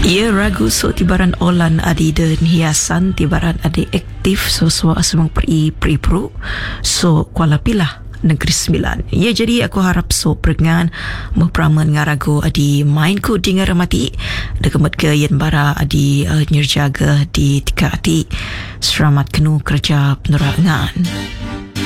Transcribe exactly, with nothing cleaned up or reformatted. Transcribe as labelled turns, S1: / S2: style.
S1: Ia ragu so tibaran olan adi dan hiasan tibaran adi aktif so so asmang pri pri pro so kuala pilah Negeri Sembilan. Ya, jadi aku harap so perengan memperaman ngarago adi main ku dengar mati dekemat ke yen bara adi uh, nyerjaga di tika ati selamat kenu kerja penerangan.